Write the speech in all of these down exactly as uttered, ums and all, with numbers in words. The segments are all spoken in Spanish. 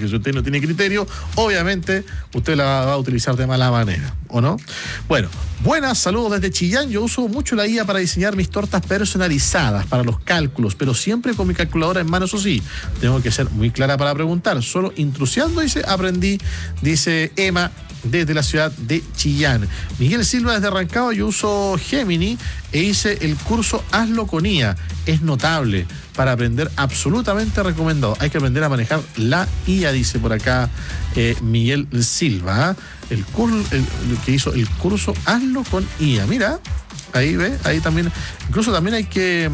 porque si usted no tiene criterio, obviamente usted la va a utilizar de mala manera, ¿o no? Bueno, buenas, saludos desde Chillán. Yo uso mucho la I A para diseñar mis tortas personalizadas, para los cálculos, pero siempre con mi calculadora en mano, eso sí. Tengo que ser muy clara para preguntar. Solo intrusiando, dice, aprendí, dice Emma, desde la ciudad de Chillán. Miguel Silva desde Rancagua, yo uso Gemini e hice el curso Hazlo con I A. Es notable, para aprender absolutamente recomendado. Hay que aprender a manejar la I A, dice por acá eh, Miguel Silva. El, cur- el, el que hizo el curso Hazlo con I A. Mira, ahí ve, ahí también, incluso también hay que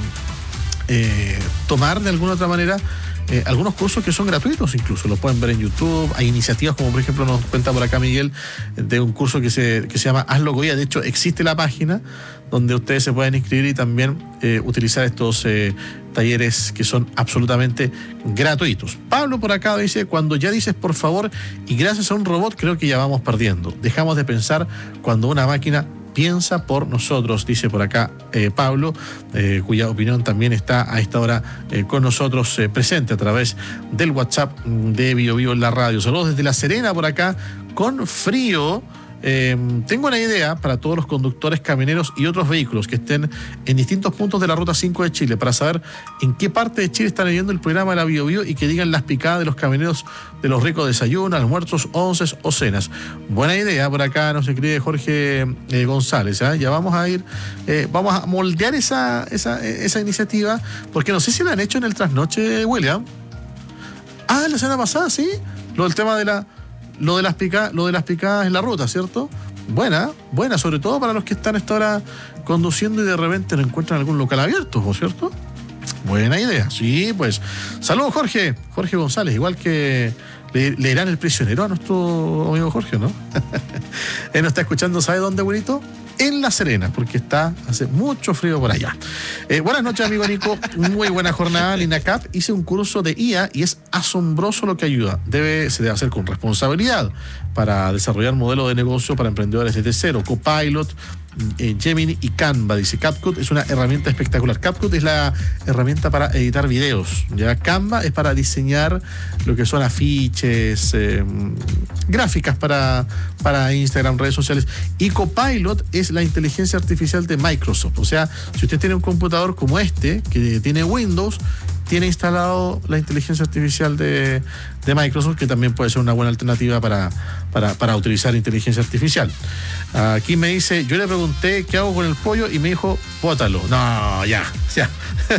eh, tomar de alguna otra manera Eh, algunos cursos que son gratuitos, incluso los pueden ver en YouTube. Hay iniciativas como, por ejemplo, nos cuenta por acá Miguel, de un curso que se, que se llama Hazlo con I A. De hecho, existe la página donde ustedes se pueden inscribir y también eh, utilizar estos eh, talleres que son absolutamente gratuitos. Pablo por acá dice, cuando ya dices por favor y gracias a un robot, creo que ya vamos perdiendo. Dejamos de pensar cuando una máquina piensa por nosotros, dice por acá eh, Pablo, eh, cuya opinión también está a esta hora eh, con nosotros eh, presente a través del WhatsApp de Bio Bio en la radio. Saludos desde La Serena por acá, con frío. Eh, tengo una idea para todos los conductores, camioneros y otros vehículos que estén en distintos puntos de la Ruta cinco de Chile, para saber en qué parte de Chile están leyendo el programa de la Bio Bio y que digan las picadas de los camioneros de los ricos desayunos, almuerzos, onces o cenas. Buena idea, por acá nos escribe Jorge eh, González. ¿eh? Ya vamos a ir, eh, vamos a moldear esa, esa, esa iniciativa, porque no sé si la han hecho en el trasnoche, William. Ah, la semana pasada, sí, lo del tema de la Lo de las picadas, lo de las picadas en la ruta, ¿cierto? Buena, buena, sobre todo para los que están a esta hora conduciendo y de repente no encuentran algún local abierto, ¿cierto? Buena idea, sí, pues. Saludos, Jorge, Jorge González, igual que le, le irán el prisionero a nuestro amigo Jorge, ¿no? Él nos está escuchando, ¿sabe dónde, abuelito? En La Serena, porque está, hace mucho frío por allá. Eh, buenas noches, amigo Nico. Muy buena jornada en INACAP. Hice un curso de I A y es asombroso lo que ayuda. Debe, se debe hacer con responsabilidad para desarrollar modelos de negocio para emprendedores desde cero. Copilot, eh, Gemini y Canva. Dice, CapCut es una herramienta espectacular. CapCut es la herramienta para editar videos. Ya Canva es para diseñar lo que son afiches, eh, gráficas para, para Instagram, redes sociales. Y Copilot es la inteligencia artificial de Microsoft. O sea, si usted tiene un computador como este, que tiene Windows, tiene instalado la inteligencia artificial de, de Microsoft, que también puede ser una buena alternativa para, para, para utilizar inteligencia artificial. Aquí me dice, yo le pregunté qué hago con el pollo y me dijo, bótalo. No, ya, ya.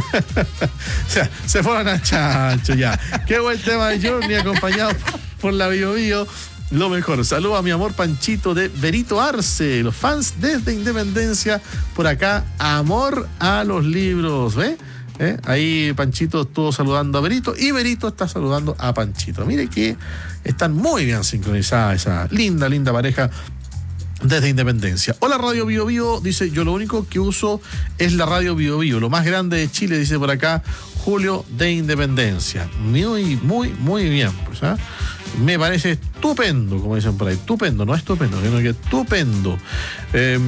O sea, se fueron a chancho, ya. Qué buen tema de Journey, acompañado por la Bio Bio. Lo mejor. Saludos a mi amor Panchito de Berito Arce. Los fans desde Independencia. Por acá, amor a los libros. ¿Ve? ¿Eh? Ahí Panchito estuvo saludando a Berito y Berito está saludando a Panchito. Mire que están muy bien sincronizadas esa linda, linda pareja desde Independencia. Hola Radio Bio Bio, dice, yo lo único que uso es la Radio Bio Bio, lo más grande de Chile, dice por acá Julio de Independencia. Muy, muy, muy bien, pues, ¿eh? Me parece estupendo, como dicen por ahí. Estupendo, no estupendo, sino que estupendo. Eh,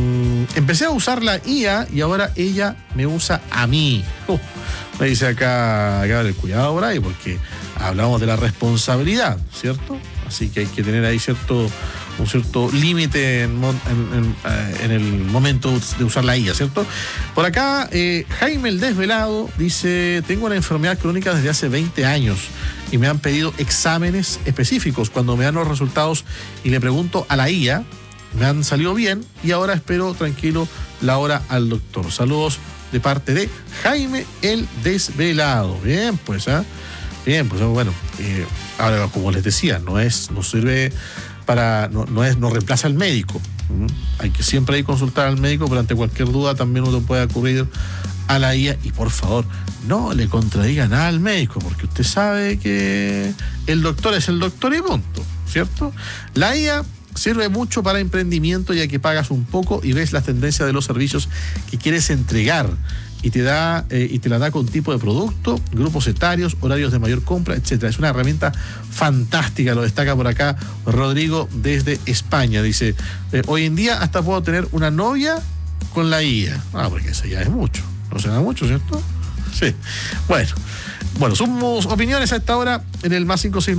empecé a usar la I A y ahora ella me usa a mí. Uh, me dice acá, acá el cuidado por ahí, porque hablamos de la responsabilidad, ¿cierto? Así que hay que tener ahí cierto, un cierto límite en, en, en, en el momento de usar la I A, ¿cierto? Por acá, eh, Jaime el Desvelado dice, tengo una enfermedad crónica desde hace veinte años y me han pedido exámenes específicos. Cuando me dan los resultados y le pregunto a la I A, me han salido bien y ahora espero tranquilo la hora al doctor. Saludos de parte de Jaime el Desvelado. Bien, pues, ¿ah? ¿eh? Bien, pues bueno, eh, ahora como les decía, no es, no sirve para, no, no es, no reemplaza al médico. ¿Mm? Hay que siempre hay que consultar al médico, pero ante cualquier duda también uno puede acudir a la I A y por favor, no le contradiga nada al médico, porque usted sabe que el doctor es el doctor y punto, ¿cierto? La I A sirve mucho para emprendimiento, ya que pagas un poco y ves las tendencias de los servicios que quieres entregar y te da eh, y te la da con tipo de producto, grupos etarios, horarios de mayor compra, etcétera. Es una herramienta fantástica, lo destaca por acá Rodrigo desde España. Dice, eh, hoy en día hasta puedo tener una novia con la I A. Ah, porque eso ya es mucho. No será mucho, ¿cierto? Sí. Bueno, bueno, somos opiniones a esta hora en el más cinco seis